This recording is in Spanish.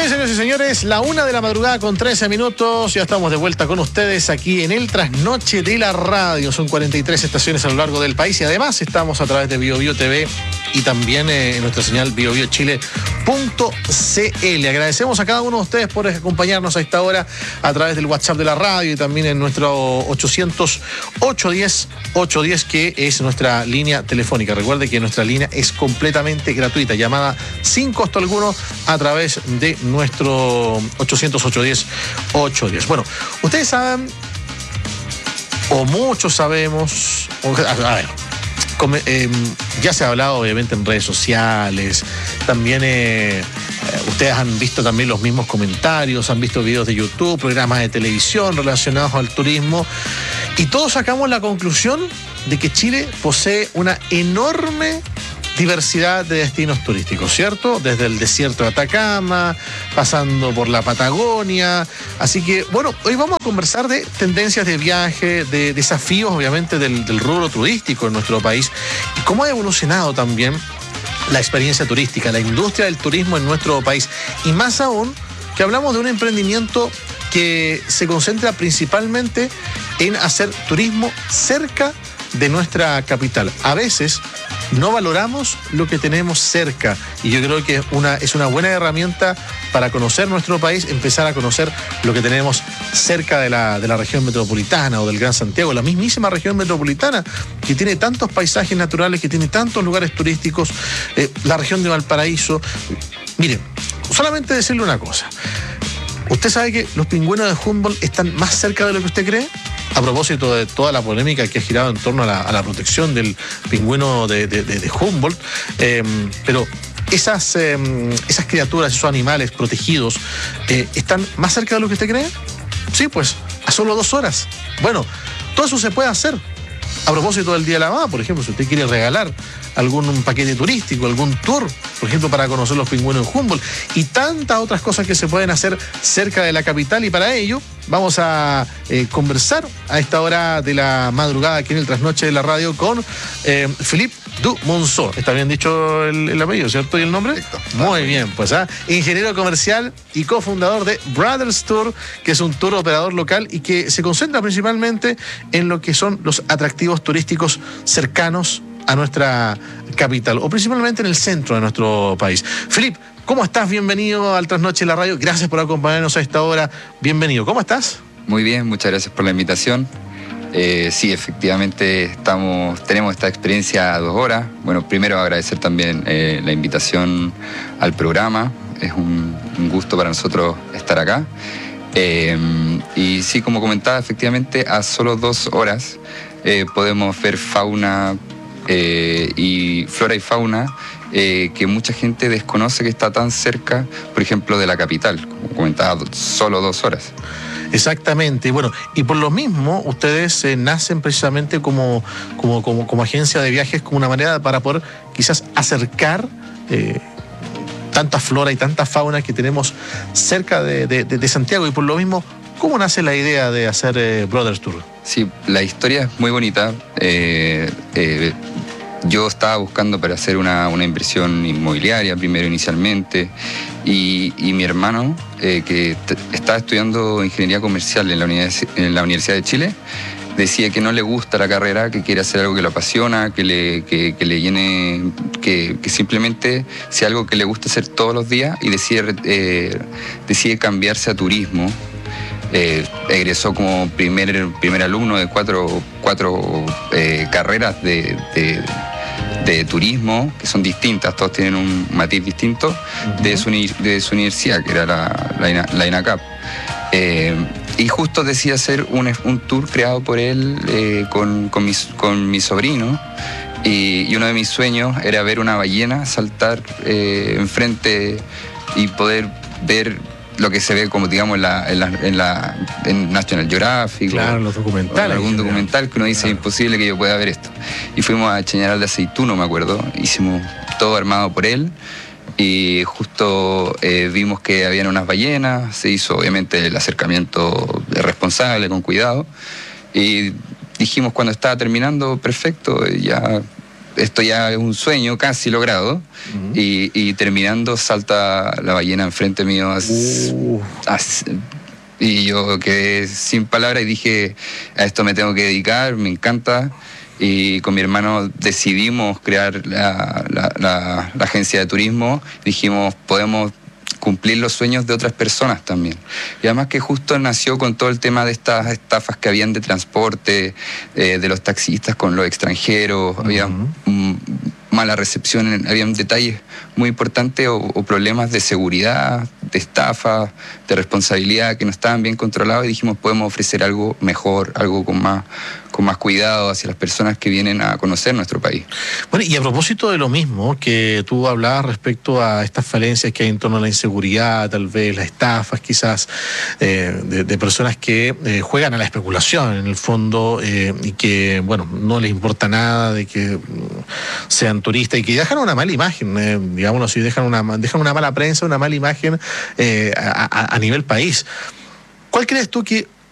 Bien, señores y señores, la 1 de la madrugada con 13 minutos. Ya estamos de vuelta con ustedes aquí en el Trasnoche de la Radio. Son 43 estaciones a lo largo del país y además estamos a través de BioBio TV y también en nuestra señal biobiochile.cl. Agradecemos a cada uno de ustedes por acompañarnos a esta hora a través del WhatsApp de la radio y también en nuestro 800-810-810, que es nuestra línea telefónica. Recuerde que nuestra línea es completamente gratuita, llamada sin costo alguno a través de nuestro 800-810-810. Bueno, ustedes saben, o muchos sabemos, a ver, ya se ha hablado obviamente en redes sociales, también ustedes han visto también los mismos comentarios, han visto videos de YouTube, programas de televisión relacionados al turismo, y todos sacamos la conclusión de que Chile posee una enorme diversidad de destinos turísticos, ¿cierto? Desde el desierto de Atacama, pasando por la Patagonia. Así que, bueno, hoy vamos a conversar de tendencias de viaje, de desafíos, obviamente, del rubro turístico en nuestro país y cómo ha evolucionado también la experiencia turística, la industria del turismo en nuestro país. Y más aún, que hablamos de un emprendimiento que se concentra principalmente en hacer turismo cerca de nuestra capital. A veces no valoramos lo que tenemos cerca y yo creo que es una buena herramienta para conocer nuestro país, empezar a conocer lo que tenemos cerca de la región metropolitana o del Gran Santiago, la mismísima región metropolitana que tiene tantos paisajes naturales, que tiene tantos lugares turísticos, la región de Valparaíso. Miren, solamente decirle una cosa. ¿Usted sabe que los pingüinos de Humboldt están más cerca de lo que usted cree? A propósito de toda la polémica que ha girado en torno a la protección del pingüino de Humboldt, pero esas criaturas, esos animales protegidos, ¿están más cerca de lo que usted cree? Sí, pues, a solo 2 horas. Bueno, todo eso se puede hacer. A propósito del Día de la Mamá, por ejemplo, si usted quiere regalar algún paquete turístico, algún tour, por ejemplo, para conocer los pingüinos en Humboldt y tantas otras cosas que se pueden hacer cerca de la capital, y para ello vamos a conversar a esta hora de la madrugada aquí en el Trasnoche de la Radio con Philippe Dumonceau. Está bien dicho el apellido, ¿cierto? ¿Y el nombre? Perfecto. Muy bien, pues ingeniero comercial y cofundador de Brothers Tour, que es un tour operador local y que se concentra principalmente en lo que son los atractivos turísticos cercanos a nuestra capital, o principalmente en el centro de nuestro país. Philippe, ¿cómo estás? Bienvenido al Trasnoche de la Radio. Gracias por acompañarnos a esta hora. Bienvenido. ¿Cómo estás? Muy bien, muchas gracias por la invitación. Sí, efectivamente tenemos esta experiencia a 2 horas. Bueno, primero agradecer también la invitación al programa. Es un gusto para nosotros estar acá. Y sí, como comentaba, efectivamente a solo 2 horas podemos ver fauna y flora y fauna que mucha gente desconoce que está tan cerca, por ejemplo, de la capital, como comentaba, solo 2 horas. Exactamente. Bueno, y por lo mismo, ustedes nacen precisamente como agencia de viajes, como una manera para poder quizás acercar tanta flora y tanta fauna que tenemos cerca de Santiago. Y por lo mismo, ¿cómo nace la idea de hacer Brothers Tour? Sí, la historia es muy bonita. Yo estaba buscando para hacer una inversión inmobiliaria primero inicialmente y mi hermano, que estaba estudiando ingeniería comercial en la Universidad de Chile, decía que no le gusta la carrera, que quiere hacer algo que lo apasiona, que le llene, que simplemente sea algo que le gusta hacer todos los días, y decide cambiarse a turismo. Egresó como primer alumno de cuatro carreras de turismo, que son distintas, todos tienen un matiz distinto, de su universidad, que era la INACAP. Y justo decía hacer un tour creado por él con mi sobrino, y uno de mis sueños era ver una ballena saltar enfrente y poder ver lo que se ve, como digamos, en National Geographic. Claro, los documentales. O algún documental que uno dice, claro, imposible que yo pueda ver esto. Y fuimos a Chañaral de Aceituno, me acuerdo. Hicimos todo armado por él. Y justo vimos que habían unas ballenas. Se hizo, obviamente, el acercamiento responsable, con cuidado. Y dijimos, cuando estaba terminando, perfecto, ya esto ya es un sueño casi logrado, y terminando salta la ballena enfrente mío. Y yo quedé sin palabras y dije, a esto me tengo que dedicar, me encanta. Y con mi hermano decidimos crear la agencia de turismo. Dijimos, podemos cumplir los sueños de otras personas también. Y además que justo nació con todo el tema de estas estafas que habían de transporte, de los taxistas con los extranjeros, había mala recepción, había detalles muy importantes o problemas de seguridad, de estafa, de responsabilidad que no estaban bien controlados, y dijimos, podemos ofrecer algo mejor, algo con más cuidado hacia las personas que vienen a conocer nuestro país. Bueno, y a propósito de lo mismo que tú hablabas respecto a estas falencias que hay en torno a la inseguridad, tal vez las estafas quizás, de personas que juegan a la especulación en el fondo, y que, bueno, no les importa nada de que sean turistas y que dejan una mala imagen, digámoslo así, dejan una mala prensa, una mala imagen a nivel país. ¿Cuál crees tú que